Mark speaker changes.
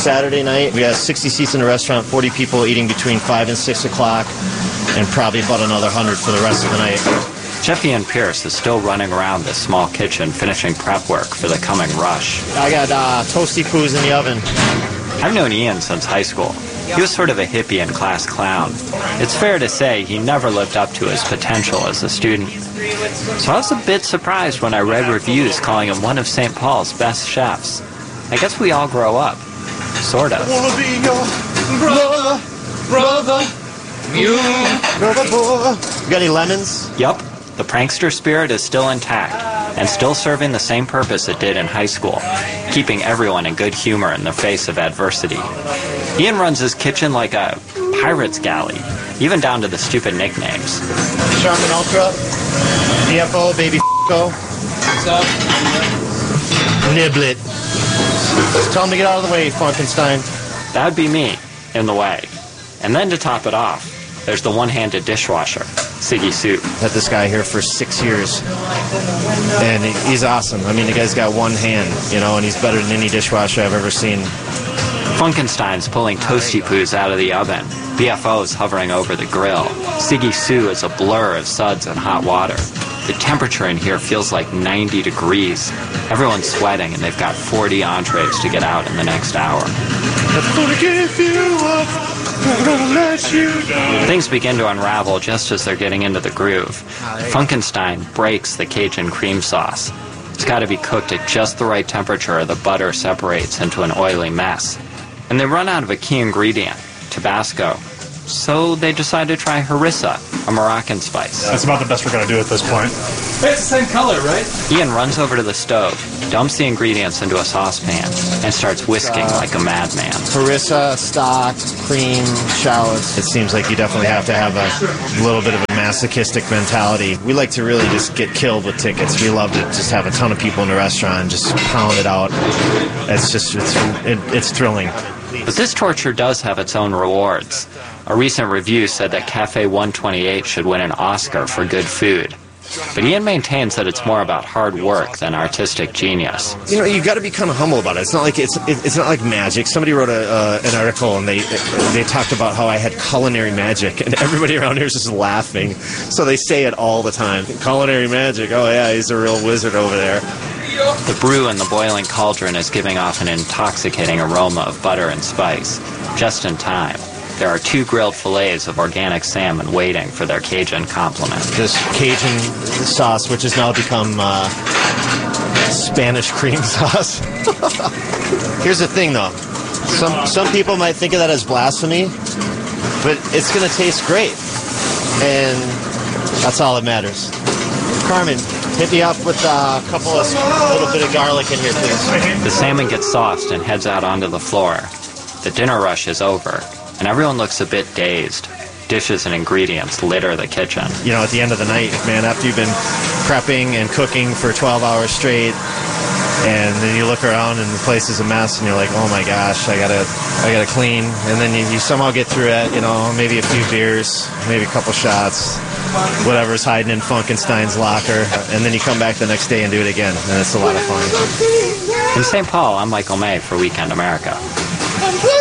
Speaker 1: Saturday night, we got 60 seats in the restaurant, 40 people eating between 5 and 6 o'clock, and probably about another 100 for the rest of the night.
Speaker 2: Chef Ian Pierce is still running around this small kitchen finishing prep work for the coming rush.
Speaker 1: I got toasty poos in the oven.
Speaker 2: I've known Ian since high school. He was sort of a hippie and class clown. It's fair to say he never lived up to his potential as a student. So I was a bit surprised when I read reviews calling him one of St. Paul's best chefs. I guess we all grow up. Sort of.
Speaker 1: I wanna be your brother, you brother boy. You got any lemons?
Speaker 2: Yup, the prankster spirit is still intact and still serving the same purpose it did in high school, keeping everyone in good humor in the face of adversity. Ian runs his kitchen like a pirate's galley, even down to the stupid nicknames.
Speaker 1: Charmin Ultra, DFO, Baby F***o. What's up? Niblet. Just tell him to get out of the way, Funkenstein.
Speaker 2: That would be me, in the way. And then to top it off, there's the one-handed dishwasher, Siggy Sue.
Speaker 1: Had this guy here for 6 years, and he's awesome. I mean, the guy's got one hand, you know, and he's better than any dishwasher I've ever seen.
Speaker 2: Funkenstein's pulling toasty poos out of the oven. BFO's hovering over the grill. Siggy Sue is a blur of suds and hot water. The temperature in here feels like 90 degrees. Everyone's sweating, and they've got 40 entrees to get out in the next hour.
Speaker 1: I'm gonna give you up. I'm gonna let you down.
Speaker 2: Things begin to unravel just as they're getting into the groove. Funkenstein breaks the Cajun cream sauce. It's got to be cooked at just the right temperature or the butter separates into an oily mess. And they run out of a key ingredient, Tabasco. So they decide to try harissa, a Moroccan spice.
Speaker 3: That's about the best we're going to do at this point.
Speaker 4: Hey, it's the same color, right?
Speaker 2: Ian runs over to the stove, dumps the ingredients into a saucepan, and starts whisking like a madman.
Speaker 1: Harissa, stock, cream, shallots. It seems like you definitely have to have a little bit of a masochistic mentality. We like to really just get killed with tickets. We love to just have a ton of people in the restaurant and just pound it out. It's thrilling.
Speaker 2: But this torture does have its own rewards. A recent review said that Cafe 128 should win an Oscar for good food. But Ian maintains that it's more about hard work than artistic genius.
Speaker 1: You know, you got to be kind of humble about it. It's not like it's not like magic. Somebody wrote an article and they talked about how I had culinary magic, and everybody around here is just laughing. So they say it all the time. Culinary magic. Oh yeah, he's a real wizard over there.
Speaker 2: The brew in the boiling cauldron is giving off an intoxicating aroma of butter and spice. Just in time, there are 2 grilled fillets of organic salmon waiting for their Cajun complement.
Speaker 1: This Cajun sauce, which has now become Spanish cream sauce. Here's the thing, though. Some people might think of that as blasphemy, but it's going to taste great, and that's all that matters. Carmen, hit me up with a little bit of garlic in here, please.
Speaker 2: The salmon gets sauced and heads out onto the floor. The dinner rush is over, and everyone looks a bit dazed. Dishes and ingredients litter the kitchen.
Speaker 1: You know, at the end of the night, man, after you've been prepping and cooking for 12 hours straight, and then you look around and the place is a mess, and you're like, oh my gosh, I gotta clean. And then you somehow get through it, you know, maybe a few beers, maybe a couple shots, whatever's hiding in Funkenstein's locker, and then you come back the next day and do it again, and it's a lot of fun.
Speaker 2: In St. Paul, I'm Michael May for Weekend America.